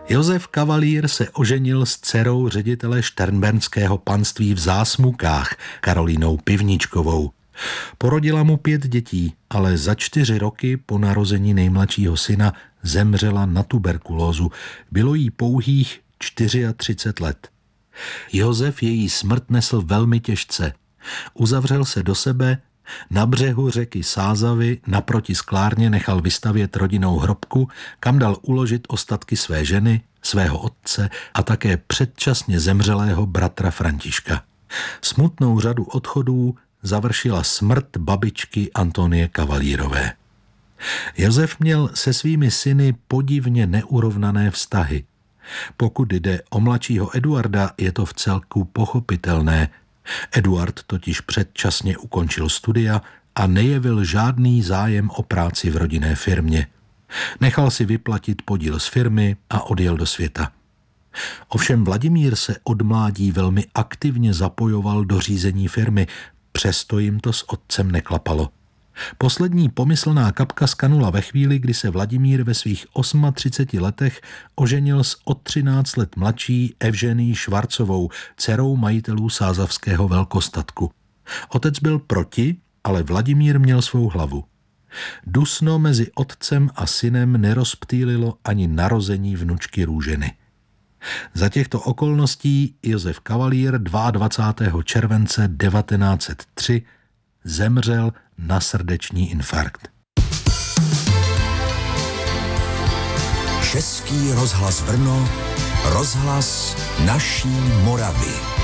Josef Kavalír se oženil s dcerou ředitele šternbernského panství v Zásmukách, Karolínou Pivničkovou. Porodila mu 5 dětí, ale za 4 roky po narození nejmladšího syna zemřela na tuberkulózu. Bylo jí pouhých 34 let. Josef její smrt nesl velmi těžce. Uzavřel se do sebe, na břehu řeky Sázavy naproti sklárně nechal vystavět rodinnou hrobku, kam dal uložit ostatky své ženy, svého otce a také předčasně zemřelého bratra Františka. Smutnou řadu odchodů završila smrt babičky Antonie Kavalírové. Josef měl se svými syny podivně neurovnané vztahy. Pokud jde o mladšího Eduarda, je to vcelku pochopitelné. Eduard totiž předčasně ukončil studia a nejevil žádný zájem o práci v rodinné firmě. Nechal si vyplatit podíl z firmy a odjel do světa. Ovšem Vladimír se od mládí velmi aktivně zapojoval do řízení firmy, přesto jim to s otcem neklapalo. Poslední pomyslná kapka skanula ve chvíli, kdy se Vladimír ve svých 38 letech oženil s o 13 let mladší Evženii Švarcovou, dcerou majitelů sázavského velkostatku. Otec byl proti, ale Vladimír měl svou hlavu. Dusno mezi otcem a synem nerozptýlilo ani narození vnučky Růženy. Za těchto okolností Josef Kavalír 22. července 1903 zemřel na srdeční infarkt. Český rozhlas Brno, rozhlas naší Moravy.